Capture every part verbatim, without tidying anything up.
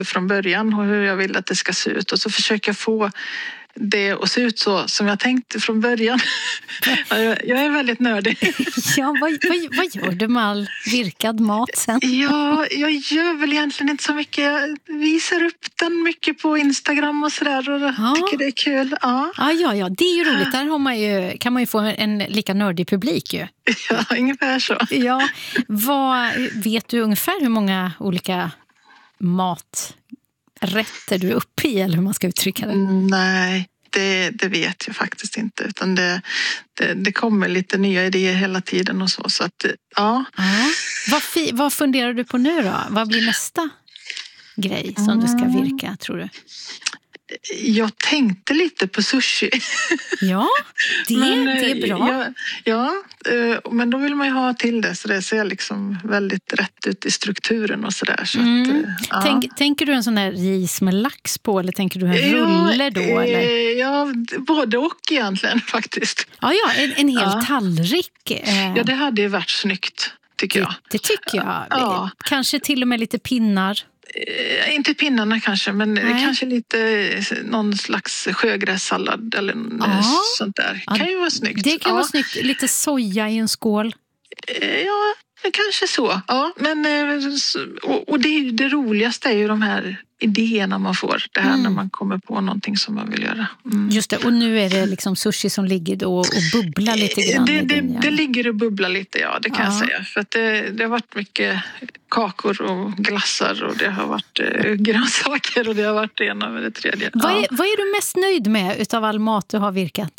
från början och hur jag vill att det ska se ut. Och så försöker jag få det att se ut så som jag tänkte från början. jag, jag är väldigt nördig. Ja, vad, vad, vad gör du med all virkad mat sen? Ja, jag gör väl egentligen inte så mycket. Jag visar upp den mycket på Instagram och sådär och ja. tycker det är kul. Ja. Ja, ja, ja, det är ju roligt. Där har man ju, kan man ju få en lika nördig publik ju. Ja, ungefär så. Ja, vad, vet du ungefär hur många olika maträtter du är uppe i, eller hur man ska uttrycka det? Nej, det, det vet jag faktiskt inte. Utan det, det, det kommer lite nya idéer hela tiden och så. Så att, ja. Ja. Vad, fi, vad funderar du på nu då? Vad blir nästa grej som du ska virka, tror du? Jag tänkte lite på sushi. Ja, det, men, det är bra. Ja, ja, men då vill man ju ha till det så det ser liksom väldigt rätt ut i strukturen och sådär. Så mm. att, ja. Tänk, tänker du en sån där ris med lax på eller tänker du en rulle då? Ja, eller? ja, både och egentligen faktiskt. Ja, ja en, en hel ja. tallrik. Eh. Ja, det hade ju varit snyggt tycker jag. Det, det tycker jag. Ja. Kanske till och med lite pinnar. Eh, inte pinnarna kanske, men Nej. kanske lite någon slags sjögrässallad eller ja. sånt där. Ja, kan ju vara snyggt. Det kan ja. vara snyggt. Lite soja i en skål. Eh, ja, kanske så. Ja, men, och, och det, det roligaste är ju de här idéerna man får. Det här mm. när man kommer på någonting som man vill göra. Mm. Just det, och nu är det liksom sushi som ligger då och bubblar lite grann. Det, det, det ligger och bubblar lite, ja, det kan ja. jag säga. För att det, det har varit mycket kakor och glassar och det har varit eh, grönsaker och det har varit det ena med det tredje. Vad, ja. är, vad är du mest nöjd med utav all mat du har virkat?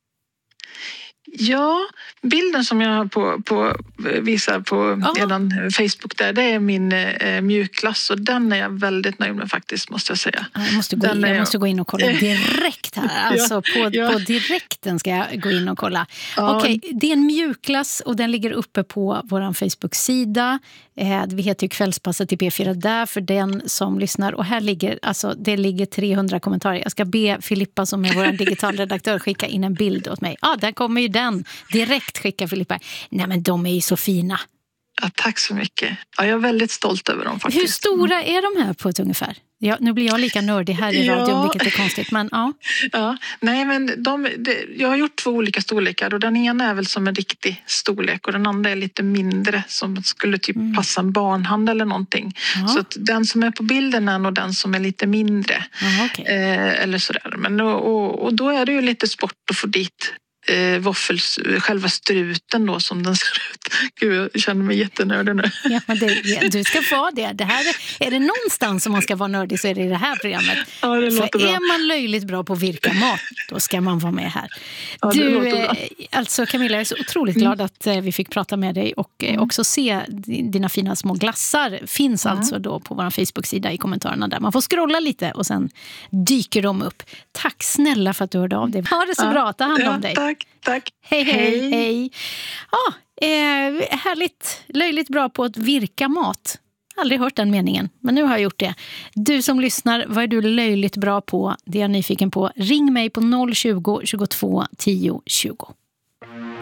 Ja, bilden som jag på, på, visar på ja. redan Facebook där, det är min eh, mjukglass och den är jag väldigt nöjd med faktiskt, måste jag säga. Jag måste gå, in, jag jag... måste gå in och kolla direkt här. Alltså ja, på, ja. på direkten ska jag gå in och kolla. Ja. Okej, det är en mjukglass och den ligger uppe på vår Facebook-sida. Eh, vi heter ju Kvällspasset i P fyra där för den som lyssnar. Och här ligger, alltså det ligger trehundra kommentarer. Jag ska be Filippa som är vår digitalredaktör skicka in en bild åt mig. Ja, ah, där kommer ju den. Direkt skicka Filippa. Nej men de är ju så fina. Ja, tack så mycket. Ja, jag är väldigt stolt över dem faktiskt. Hur stora är de här på ett ungefär? Ja, nu blir jag lika nördig här i radion, ja. vilket är konstigt, men ja. ja nej, men de, de, jag har gjort två olika storlekar och den ena är väl som en riktig storlek och den andra är lite mindre som skulle typ mm. passa en barnhand eller någonting. Ja. Så att den som är på bilden är nog den som är lite mindre. Aha, okay. eh, eller sådär. Men, och, och, och då är det ju lite sport att få dit Eh, waffels, själva struten då som den ser ut. Gud, jag känner mig jättenördig nu. Ja, men det, ja, du ska få det. Det här är, är det någonstans som man ska vara nördig så är det i det här programmet. Ja, det För låter bra. Är man löjligt bra på att virka mat, då ska man vara med här. Ja, du, eh, alltså Camilla, jag är så otroligt glad mm. att eh, vi fick prata med dig och eh, mm. också se dina fina små glassar. Finns mm. alltså då på vår Facebook-sida i kommentarerna där. Man får scrolla lite och sen dyker de upp. Tack snälla för att du hörde av dig. Ha det så ja. bra, ta hand om ja, dig. Tack. Tack. Hej, hej, hej. Ja, eh, härligt, löjligt bra på att virka mat. Aldrig hört den meningen, men nu har jag gjort det. Du som lyssnar, vad är du löjligt bra på? Det är jag nyfiken på. Ring mig på noll tjugo, tjugotvå, tio, tjugo.